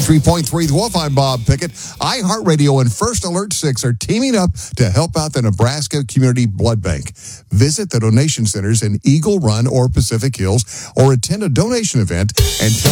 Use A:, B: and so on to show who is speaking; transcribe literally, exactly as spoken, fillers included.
A: ninety-three point three The Wolf. I'm Bob Pickett. iHeartRadio and First Alert six are teaming up to help out the Nebraska Community Blood Bank. Visit the donation centers in Eagle Run or Pacific Hills or attend a donation event and tell